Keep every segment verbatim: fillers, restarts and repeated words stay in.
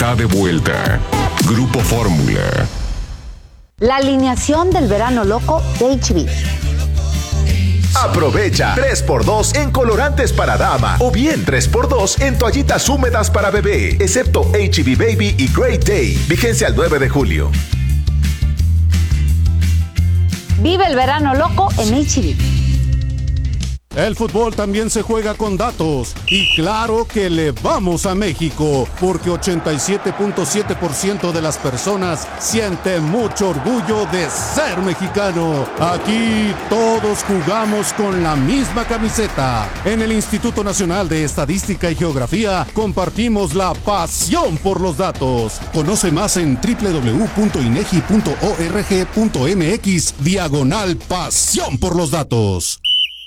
está de vuelta. Grupo Fórmula. La alineación del verano loco de H B. Aprovecha tres por dos en colorantes para dama o bien tres por dos en toallitas húmedas para bebé, excepto H B Baby y Great Day. Vigencia al nueve de julio. Vive el verano loco en H B. El fútbol también se juega con datos y claro que le vamos a México porque ochenta y siete punto siete por ciento de las personas siente mucho orgullo de ser mexicano. Aquí todos jugamos con la misma camiseta. En el Instituto Nacional de Estadística y Geografía compartimos la pasión por los datos. Conoce más en doble u doble u doble u punto inegi punto org punto mx diagonal pasión por los datos.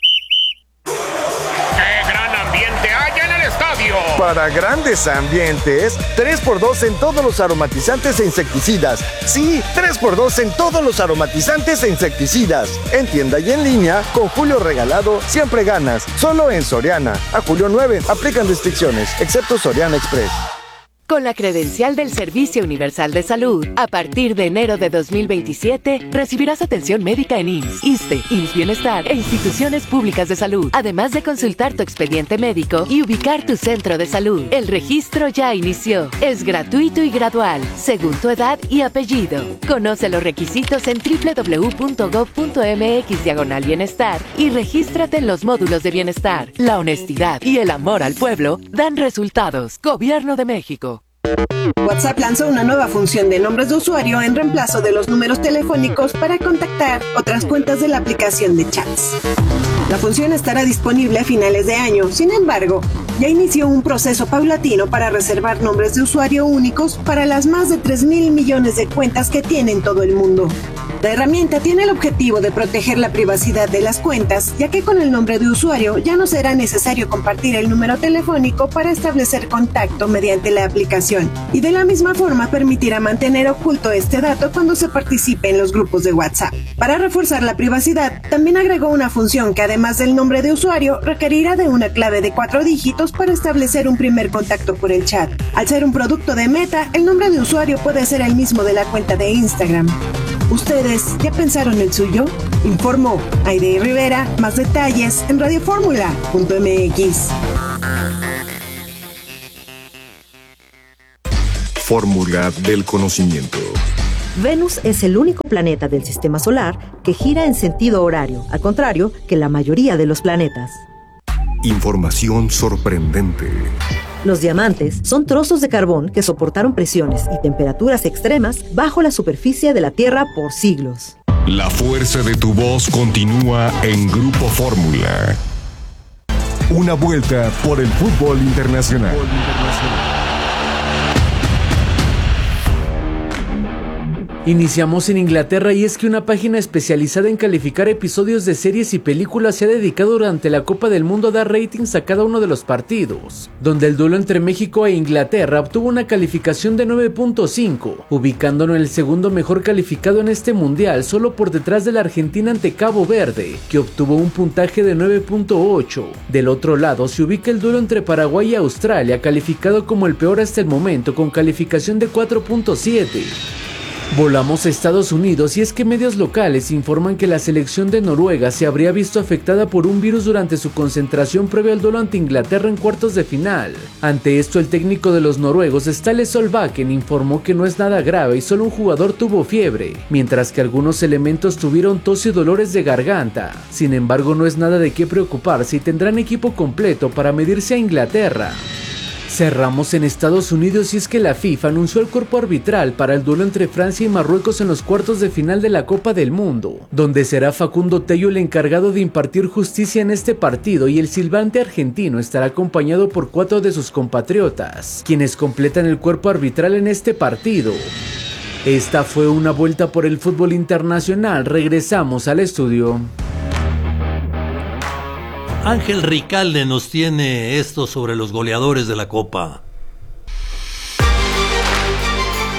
Para grandes ambientes, tres por dos en todos los aromatizantes e insecticidas. Sí, tres por dos en todos los aromatizantes e insecticidas. En tienda y en línea, con Julio regalado, siempre ganas. Solo en Soriana. A julio nueve, aplican restricciones, excepto Soriana Express. Con la credencial del Servicio Universal de Salud, a partir de enero de dos mil veintisiete, recibirás atención médica en I M S S, ISSSTE, I M S S Bienestar e instituciones públicas de salud, además de consultar tu expediente médico y ubicar tu centro de salud. El registro ya inició. Es gratuito y gradual, según tu edad y apellido. Conoce los requisitos en doble u doble u doble u punto gob punto mx diagonal bienestar y regístrate en los módulos de bienestar. La honestidad y el amor al pueblo dan resultados. Gobierno de México. WhatsApp lanzó una nueva función de nombres de usuario en reemplazo de los números telefónicos para contactar otras cuentas de la aplicación de chats. La función estará disponible a finales de año, sin embargo, ya inició un proceso paulatino para reservar nombres de usuario únicos para las más de tres mil millones de cuentas que tiene en todo el mundo. La herramienta tiene el objetivo de proteger la privacidad de las cuentas, ya que con el nombre de usuario ya no será necesario compartir el número telefónico para establecer contacto mediante la aplicación, y de la misma forma permitirá mantener oculto este dato cuando se participe en los grupos de WhatsApp. Para reforzar la privacidad, también agregó una función que además del nombre de usuario, requerirá de una clave de cuatro dígitos para establecer un primer contacto por el chat. Al ser un producto de Meta, el nombre de usuario puede ser el mismo de la cuenta de Instagram. ¿Ustedes ya pensaron el suyo? Informó Aide Rivera. Más detalles en radio fórmula punto m x. Fórmula del conocimiento. Venus es el único planeta del sistema solar que gira en sentido horario, al contrario que la mayoría de los planetas. Información sorprendente. Los diamantes son trozos de carbón que soportaron presiones y temperaturas extremas bajo la superficie de la Tierra por siglos. La fuerza de tu voz continúa en Grupo Fórmula. Una vuelta por el fútbol internacional. Iniciamos en Inglaterra y es que una página especializada en calificar episodios de series y películas se ha dedicado durante la Copa del Mundo a dar ratings a cada uno de los partidos, donde el duelo entre México e Inglaterra obtuvo una calificación de nueve punto cinco, ubicándolo en el segundo mejor calificado en este mundial, solo por detrás de la Argentina ante Cabo Verde, que obtuvo un puntaje de nueve punto ocho. Del otro lado se ubica el duelo entre Paraguay y Australia, calificado como el peor hasta el momento, con calificación de cuatro punto siete. Volamos a Estados Unidos y es que medios locales informan que la selección de Noruega se habría visto afectada por un virus durante su concentración previa al duelo ante Inglaterra en cuartos de final. Ante esto, el técnico de los noruegos, Ståle Solbakken, informó que no es nada grave y solo un jugador tuvo fiebre, mientras que algunos elementos tuvieron tos y dolores de garganta. Sin embargo, no es nada de qué preocuparse y tendrán equipo completo para medirse a Inglaterra. Cerramos en Estados Unidos y es que la FIFA anunció el cuerpo arbitral para el duelo entre Francia y Marruecos en los cuartos de final de la Copa del Mundo, donde será Facundo Tello el encargado de impartir justicia en este partido y el silbante argentino estará acompañado por cuatro de sus compatriotas, quienes completan el cuerpo arbitral en este partido. Esta fue una vuelta por el fútbol internacional. Regresamos al estudio. Ángel Ricalde nos tiene esto sobre los goleadores de la Copa. La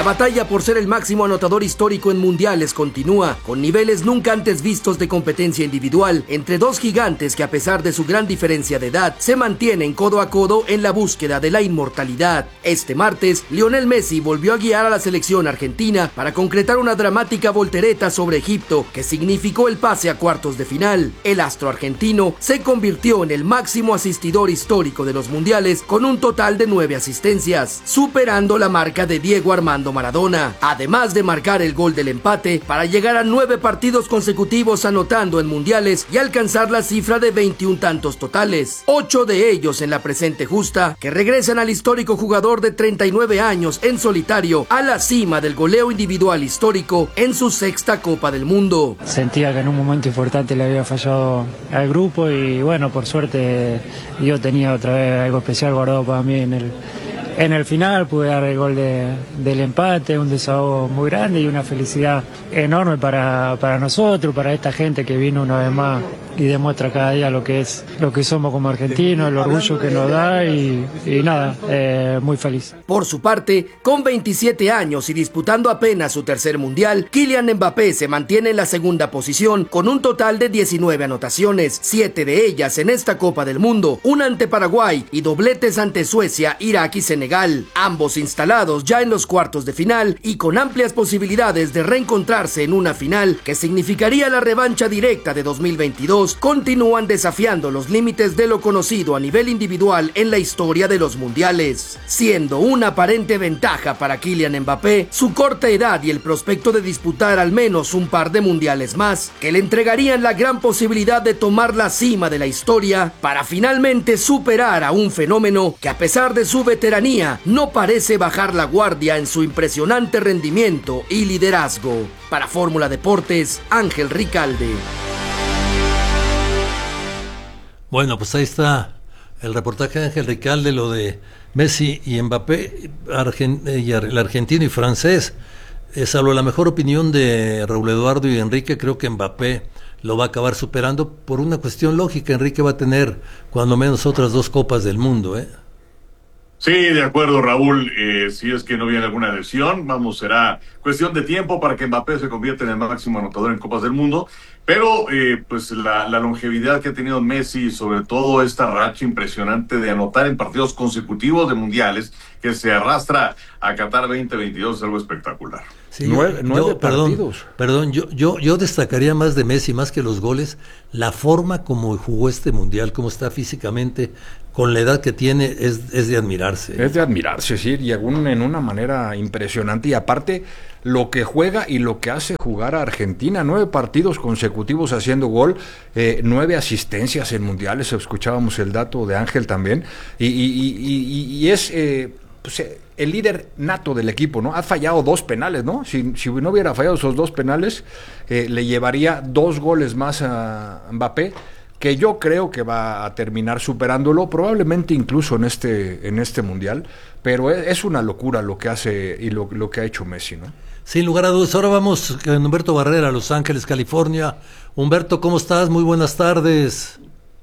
La batalla por ser el máximo anotador histórico en mundiales continúa, con niveles nunca antes vistos de competencia individual entre dos gigantes que, a pesar de su gran diferencia de edad, se mantienen codo a codo en la búsqueda de la inmortalidad. Este martes, Lionel Messi volvió a guiar a la selección argentina para concretar una dramática voltereta sobre Egipto que significó el pase a cuartos de final. El astro argentino se convirtió en el máximo asistidor histórico de los mundiales con un total de nueve asistencias, superando la marca de Diego Armando Maradona, además de marcar el gol del empate para llegar a nueve partidos consecutivos anotando en mundiales y alcanzar la cifra de veintiún tantos totales, ocho de ellos en la presente justa, que regresan al histórico jugador de treinta y nueve años en solitario a la cima del goleo individual histórico en su sexta Copa del Mundo. Sentía que en un momento importante le había fallado al grupo y bueno, por suerte yo tenía otra vez algo especial guardado para mí en el En el final. Pude dar el gol de, del empate, un desahogo muy grande y una felicidad enorme para, para nosotros, para esta gente que vino una vez más y demuestra cada día lo que es lo que somos como argentinos, el orgullo que nos da y, y nada, eh, muy feliz. Por su parte, con veintisiete años y disputando apenas su tercer mundial, Kylian Mbappé se mantiene en la segunda posición con un total de diecinueve anotaciones, siete de ellas en esta Copa del Mundo, una ante Paraguay y dobletes ante Suecia, Irak y Senegal, ambos instalados ya en los cuartos de final y con amplias posibilidades de reencontrarse en una final que significaría la revancha directa de dos mil veintidós. Continúan desafiando los límites de lo conocido a nivel individual en la historia de los mundiales, siendo una aparente ventaja para Kylian Mbappé su corta edad y el prospecto de disputar al menos un par de mundiales más, que le entregarían la gran posibilidad de tomar la cima de la historia para finalmente superar a un fenómeno que, a pesar de su veteranía, no parece bajar la guardia en su impresionante rendimiento y liderazgo. Para Fórmula Deportes, Ángel Ricalde. Bueno, pues ahí está el reportaje de Ángel Ricalde, lo de Messi y Mbappé, Argen- y el argentino y francés. Eh, salvo la mejor opinión de Raúl Eduardo y Enrique, creo que Mbappé lo va a acabar superando por una cuestión lógica. Enrique va a tener cuando menos otras dos copas del mundo, ¿eh? Sí, de acuerdo, Raúl. Eh, si es que no viene alguna lesión, vamos, será cuestión de tiempo para que Mbappé se convierta en el máximo anotador en Copas del Mundo. Pero, eh, pues, la, la longevidad que ha tenido Messi y sobre todo esta racha impresionante de anotar en partidos consecutivos de mundiales que se arrastra a Qatar veinte veintidós es algo espectacular. Sí, nueve, yo, nueve yo, perdón, perdón, yo, yo, yo destacaría más de Messi, más que los goles, la forma como jugó este mundial, cómo está físicamente, con la edad que tiene, es, es de admirarse. Es de admirarse, sí, y aún en una manera impresionante, y aparte lo que juega y lo que hace jugar a Argentina, nueve partidos consecutivos haciendo gol, eh, nueve asistencias en mundiales, escuchábamos el dato de Ángel también, y, y, y, y es... Eh, pues, eh, el líder nato del equipo, ¿no? Ha fallado dos penales, ¿no? Si, si no hubiera fallado esos dos penales, eh, le llevaría dos goles más a Mbappé, que yo creo que va a terminar superándolo, probablemente incluso en este, en este mundial, pero es, es una locura lo que hace y lo, lo que ha hecho Messi, ¿no? Sin lugar a dudas. Ahora vamos con Humberto Barrera, Los Ángeles, California. Humberto, ¿cómo estás? Muy buenas tardes.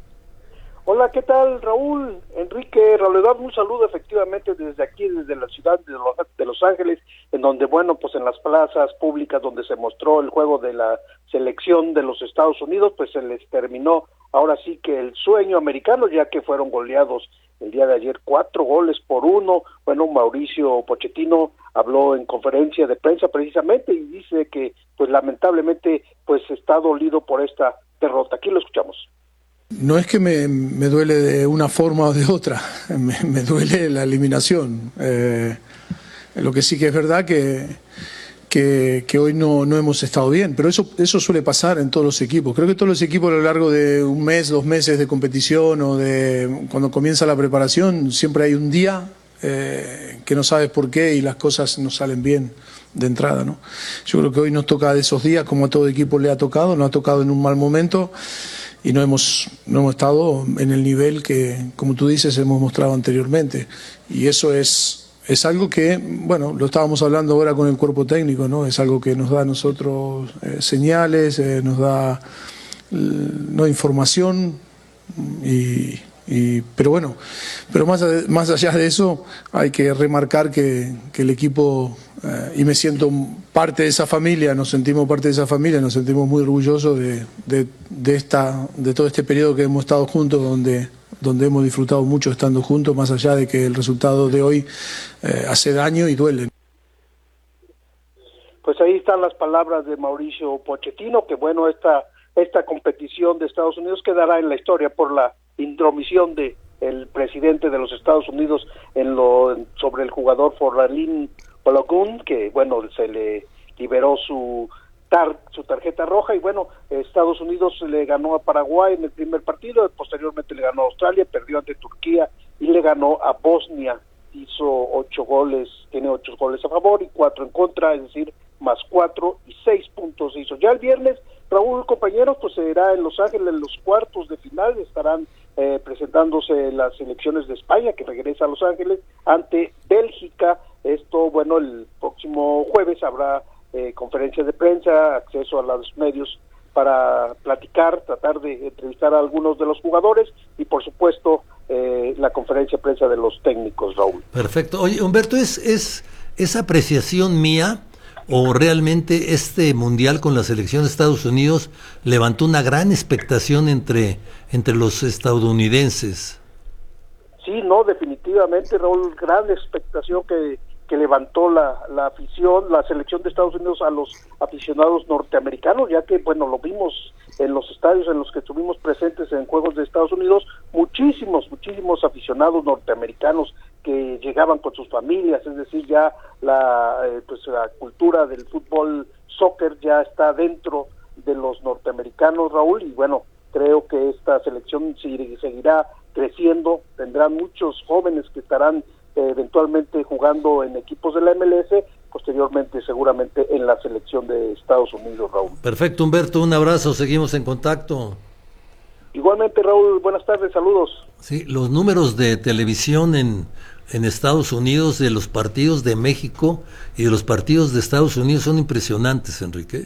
Hola, ¿qué tal, Raúl? Enrique, Raúl Eduardo, un saludo efectivamente desde aquí, desde la ciudad de Los, de Los Ángeles, en donde, bueno, pues en las plazas públicas donde se mostró el juego de la selección de los Estados Unidos, pues se les terminó ahora sí que el sueño americano, ya que fueron goleados el día de ayer cuatro goles por uno. Bueno, Mauricio Pochettino habló en conferencia de prensa precisamente y dice que, pues lamentablemente, pues está dolido por esta derrota. Aquí lo escuchamos. No es que me, me duele de una forma o de otra, me, me duele la eliminación. Eh, lo que sí que es verdad que, que, que hoy no, no hemos estado bien, pero eso, eso suele pasar en todos los equipos. Creo que todos los equipos a lo largo de un mes, dos meses de competición o de cuando comienza la preparación, siempre hay un día eh, que no sabes por qué y las cosas no salen bien de entrada, ¿no? Yo creo que hoy nos toca de esos días, como a todo equipo le ha tocado, nos ha tocado en un mal momento. Y no hemos, no hemos estado en el nivel que, como tú dices, hemos mostrado anteriormente. Y eso es, es algo que, bueno, lo estábamos hablando ahora con el cuerpo técnico, ¿no? Es algo que nos da a nosotros eh, señales, eh, nos da no información, y, y, pero bueno, pero más, más allá de eso hay que remarcar que, que el equipo eh, y me siento parte de esa familia, nos sentimos parte de esa familia, nos sentimos muy orgullosos de, de, de, esta, de todo este periodo que hemos estado juntos, donde, donde hemos disfrutado mucho estando juntos, más allá de que el resultado de hoy eh, hace daño y duele. Pues ahí están las palabras de Mauricio Pochettino, que bueno, esta, esta competición de Estados Unidos quedará en la historia por la intromisión de el presidente de los Estados Unidos en lo sobre el jugador Forlín Balogun, que bueno, se le liberó su tar, su tarjeta roja, y bueno, Estados Unidos le ganó a Paraguay en el primer partido, posteriormente le ganó a Australia, perdió ante Turquía y le ganó a Bosnia, hizo ocho goles, tiene ocho goles a favor y cuatro en contra, es decir, más cuatro y seis puntos hizo. Ya el viernes, Raúl, compañeros, pues será en Los Ángeles, en los cuartos de final, estarán eh, presentándose las selecciones de España, que regresa a Los Ángeles, ante Bélgica. Esto, bueno, el próximo jueves habrá eh, conferencia de prensa, acceso a los medios para platicar, tratar de entrevistar a algunos de los jugadores y, por supuesto, eh, la conferencia de prensa de los técnicos, Raúl. Perfecto. Oye, Humberto, ¿es, es, es apreciación mía o realmente este mundial con la selección de Estados Unidos levantó una gran expectación entre, entre los estadounidenses? Sí, no, definitivamente, Raúl, gran expectación que, que levantó la, la afición, la selección de Estados Unidos a los aficionados norteamericanos, ya que, bueno, lo vimos en los estadios en los que estuvimos presentes en Juegos de Estados Unidos, muchísimos, muchísimos aficionados norteamericanos que llegaban con sus familias, es decir, ya la, eh, pues la cultura del fútbol, soccer ya está dentro de los norteamericanos, Raúl, y bueno, creo que esta selección seguirá creciendo, tendrán muchos jóvenes que estarán eh, eventualmente jugando en equipos de la M L S, posteriormente seguramente en la selección de Estados Unidos, Raúl. Perfecto, Humberto, un abrazo, seguimos en contacto. Igualmente, Raúl, buenas tardes, saludos. Sí, los números de televisión en, en Estados Unidos de los partidos de México y de los partidos de Estados Unidos son impresionantes, Enrique.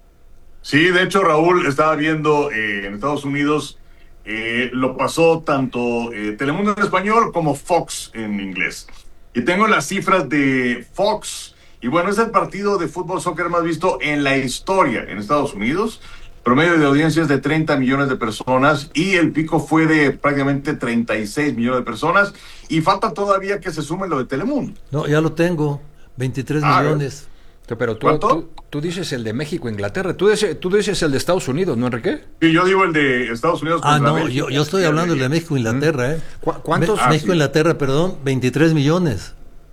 Sí, de hecho, Raúl, estaba viendo eh, en Estados Unidos, eh, lo pasó tanto eh, Telemundo en español como Fox en inglés. Y tengo las cifras de Fox, y bueno, es el partido de fútbol soccer más visto en la historia en Estados Unidos. Promedio de audiencia es de treinta millones de personas y el pico fue de prácticamente treinta y seis millones de personas, y falta todavía que se sume lo de Telemundo. No, ya lo tengo, veintitrés ah, millones. Pero tú, tú, tú dices el de México, Inglaterra, tú dices, tú dices el de Estados Unidos, ¿no, Enrique? Sí, yo digo el de Estados Unidos. Ah, no, yo, yo estoy hablando del de México, Inglaterra, ¿eh? ¿Cu ¿Cuántos? Me, México, ah, sí. Inglaterra, perdón, veintitrés millones.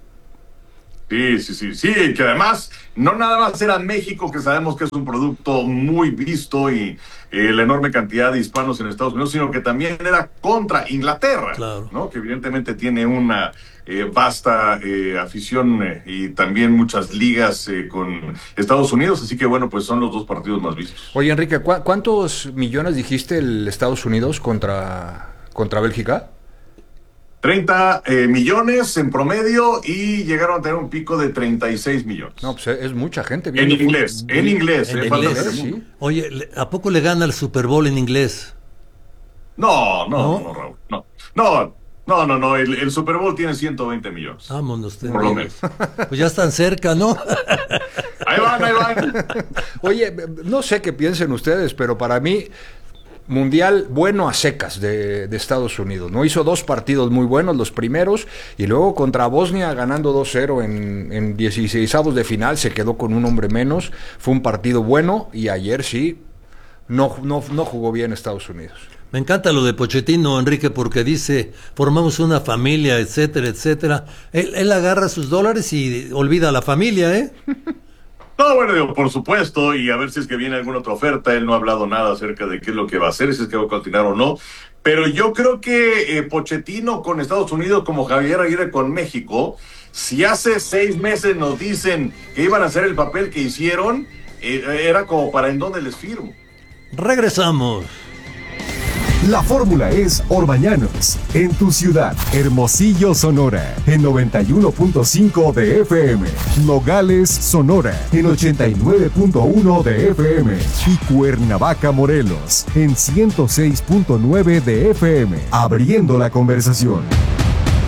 Sí, sí, sí, sí, que además no nada más era México, que sabemos que es un producto muy visto y eh, la enorme cantidad de hispanos en Estados Unidos, sino que también era contra Inglaterra, claro, ¿no? Que evidentemente tiene una eh, vasta eh, afición eh, y también muchas ligas eh, con Estados Unidos, así que bueno, pues son los dos partidos más vistos. Oye, Enrique, ¿cu ¿cuántos millones dijiste el Estados Unidos contra, contra Bélgica? treinta eh, millones en promedio y llegaron a tener un pico de treinta y seis millones. No, pues es mucha gente. En inglés, fútbol. en inglés. En eh, inglés, sí. Oye, ¿a poco le gana el Super Bowl en inglés? No, no, no, no, Raúl, no. No, no, no, no, el, el Super Bowl tiene ciento veinte millones. Vámonos. Por lo menos. Pues ya están cerca, ¿no? Ahí van, ahí van. Oye, no sé qué piensen ustedes, pero para mí... Mundial bueno a secas de, de Estados Unidos, ¿no? Hizo dos partidos muy buenos, los primeros, y luego contra Bosnia ganando dos cero en, en dieciseisavos de final, se quedó con un hombre menos, fue un partido bueno, y ayer sí, no, no, no jugó bien Estados Unidos. Me encanta lo de Pochettino, Enrique, porque dice, formamos una familia, etcétera, etcétera. Él, él agarra sus dólares y olvida a la familia, ¿eh? No, bueno, digo, por supuesto, y a ver si es que viene alguna otra oferta. Él no ha hablado nada acerca de qué es lo que va a hacer, si es que va a continuar o no. Pero yo creo que eh, Pochettino con Estados Unidos, como Javier Aguirre con México, si hace seis meses nos dicen que iban a hacer el papel que hicieron, eh, era como para en dónde les firmo. Regresamos. La fórmula es Orbañanos, en tu ciudad, Hermosillo, Sonora, en noventa y uno punto cinco de F M, Nogales, Sonora, en ochenta y nueve punto uno de F M y Cuernavaca, Morelos, en ciento seis punto nueve de F M, abriendo la conversación.